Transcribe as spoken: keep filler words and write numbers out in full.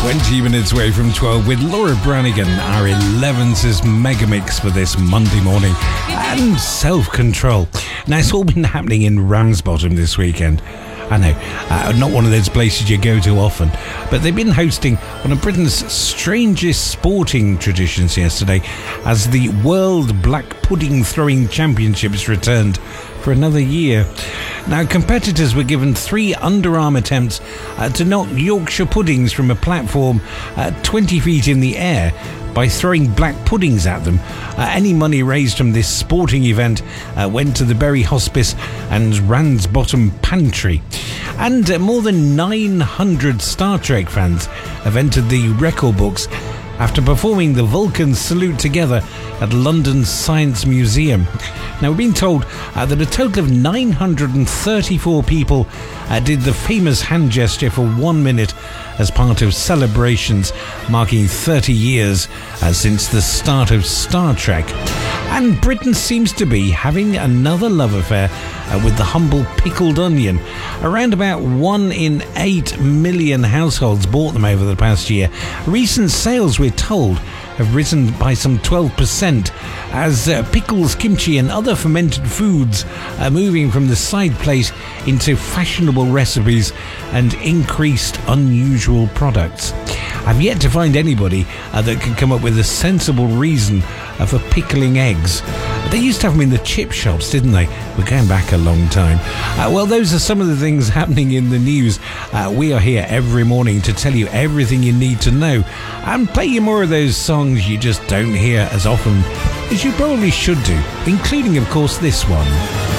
twenty minutes away from twelve with Laura Branigan, our eleventh mega mix for this Monday morning. And self-control. Now, it's all been happening in Ramsbottom this weekend. I know, uh, not one of those places you go to often, but they've been hosting one of Britain's strangest sporting traditions yesterday as the World Black Pudding Throwing Championships returned for another year. Now, competitors were given three underarm attempts uh, to knock Yorkshire puddings from a platform uh, twenty feet in the air by throwing black puddings at them. Uh, any money raised from this sporting event uh, went to the Bury Hospice and Ramsbottom Pantry. And uh, more than nine hundred Star Trek fans have entered the record books after performing the Vulcan salute together at London's Science Museum. Now, we've been told uh, that a total of nine hundred thirty-four people uh, did the famous hand gesture for one minute as part of celebrations marking thirty years uh, since the start of Star Trek. And Britain seems to be having another love affair uh, with the humble pickled onion. Around about one in eight million households bought them over the past year. Recent sales, we're told, have risen by some twelve percent as uh, pickles, kimchi and other fermented foods are moving from the side plate into fashionable recipes and increased unusual products. I've yet to find anybody uh, that can come up with a sensible reason uh, for pickling eggs. They used to have them in the chip shops, didn't they? We're going back a long time. Uh, well, those are some of the things happening in the news. Uh, we are here every morning to tell you everything you need to know and play you more of those songs you just don't hear as often as you probably should do, including, of course, this one.